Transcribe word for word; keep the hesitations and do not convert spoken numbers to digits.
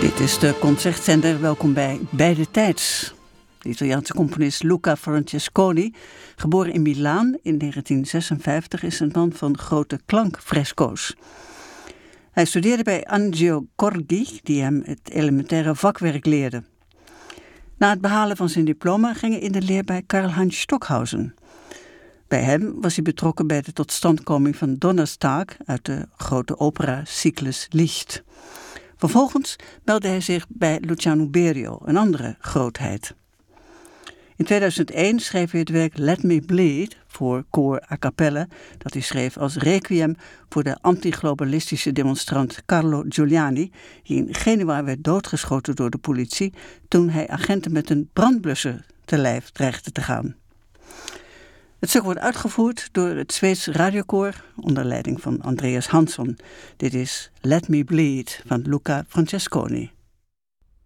Dit is de concertzender. Welkom bij Beide Tijds. De Italiaanse componist Luca Francesconi, geboren in Milaan in negentien zesenvijftig, is een man van grote klankfresco's. Hij studeerde bij Angio Corgi, die hem het elementaire vakwerk leerde. Na het behalen van zijn diploma ging hij in de leer bij Karlheinz Stockhausen. Bij hem was hij betrokken bij de totstandkoming van Donnerstag uit de grote opera-cyclus Licht. Vervolgens meldde hij zich bij Luciano Berio, een andere grootheid. In tweeduizend één schreef hij het werk Let Me Bleed voor koor a cappella, dat hij schreef als requiem voor de antiglobalistische demonstrant Carlo Giuliani, die in Genua werd doodgeschoten door de politie toen hij agenten met een brandblusser te lijf dreigde te gaan. Het stuk wordt uitgevoerd door het Zweeds radiokoor onder leiding van Andreas Hansson. Dit is Let Me Bleed van Luca Francesconi.